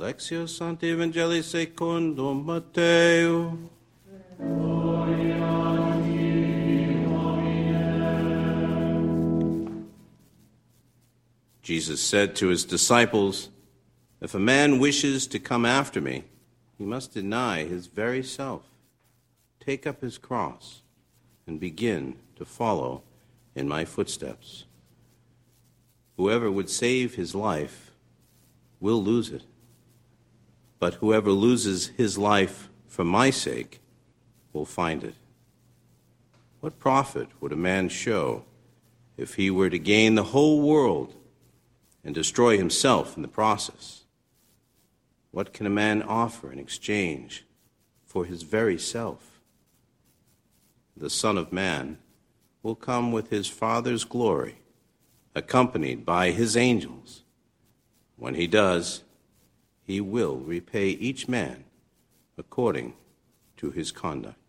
Lectio Sancti Evangelii secundum Matteo. Jesus said to his disciples, "If a man wishes to come after me, he must deny his very self, take up his cross, and begin to follow in my footsteps. Whoever would save his life will lose it, but whoever loses his life for my sake will find it. What profit would a man show if he were to gain the whole world and destroy himself in the process? What can a man offer in exchange for his very self? The Son of Man will come with his Father's glory, accompanied by his angels. When he does, he will repay each man according to his conduct."